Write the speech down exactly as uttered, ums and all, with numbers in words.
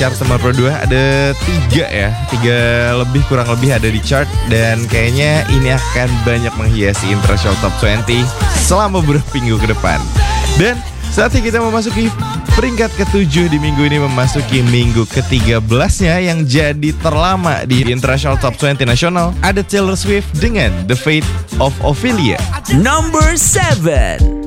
chart nomor dua ada tiga ya, tiga lebih kurang lebih ada di chart dan kayaknya ini akan banyak menghiasi International Top dua puluh selama beberapa minggu ke depan. Dan saatnya kita memasuki peringkat ketujuh di minggu ini, memasuki minggu ke tiga belasnya yang jadi terlama di International Top dua puluh nasional. Ada Taylor Swift dengan The Fate of Ophelia. Number seven.